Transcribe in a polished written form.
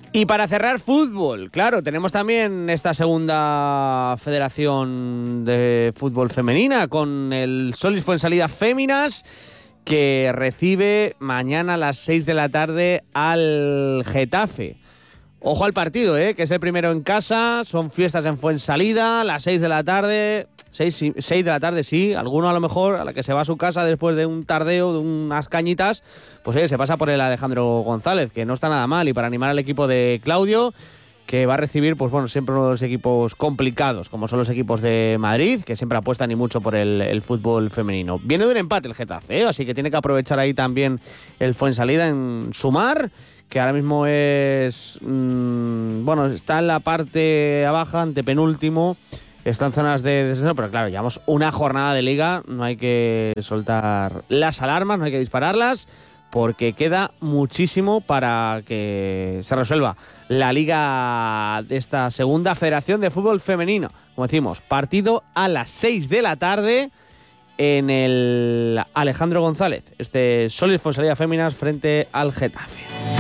Y para cerrar, fútbol. Claro, tenemos también esta segunda federación de fútbol femenina con el Solís Fuensalida Féminas, que recibe mañana a las 6 de la tarde al Getafe. Ojo al partido, que es el primero en casa, son fiestas en Fuensalida, a las 6 de la tarde, 6 de la tarde sí, alguno a lo mejor a la que se va a su casa después de un tardeo, de unas cañitas, pues se pasa por el Alejandro González, que no está nada mal, y para animar al equipo de Claudio, que va a recibir, pues bueno, siempre uno de los equipos complicados, como son los equipos de Madrid, que siempre apuestan y mucho por el fútbol femenino. Viene de un empate el Getafe, así que tiene que aprovechar ahí también el Fuensalida en sumar, que ahora mismo es... está en la parte baja, antepenúltimo, está en zonas de descenso, pero claro, llevamos una jornada de liga, no hay que soltar las alarmas, no hay que dispararlas, porque queda muchísimo para que se resuelva la liga de esta segunda federación de fútbol femenino. Como decimos, partido a las 6 de la tarde en el Alejandro González, Solís Fuensalida Féminas frente al Getafe.